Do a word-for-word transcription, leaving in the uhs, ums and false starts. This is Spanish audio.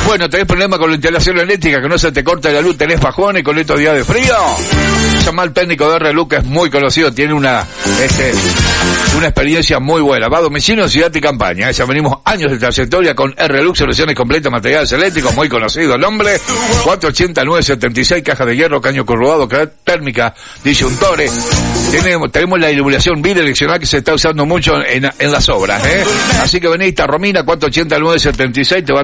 Bueno, ¿tenés problema con la instalación eléctrica, que no se te corta la luz, tenés fajones con estos días de frío? Llama al técnico de R. Luz, que es muy conocido, tiene una este, una experiencia muy buena. Va a domicilio en Ciudad y Campaña. ¿eh? Ya venimos años de trayectoria con R. Luz, soluciones completas, materiales eléctricos, muy conocido el nombre. cuatro ochenta, nueve setenta y seis, caja de hierro, caño corrugado, térmica, disyuntores. Tenemos, tenemos la iluminación bidireccional que se está usando mucho en, en las obras, ¿eh? Así que veniste a Romina, cuatro ochenta, nueve setenta y seis, te va